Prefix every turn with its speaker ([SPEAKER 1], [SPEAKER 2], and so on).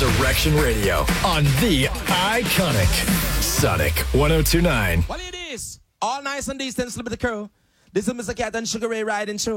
[SPEAKER 1] Resurrection Radio on the iconic Sonic 102.9.
[SPEAKER 2] Well, it is all nice and decent with the crew. This is Mr. Cat and Sugar Ray riding through.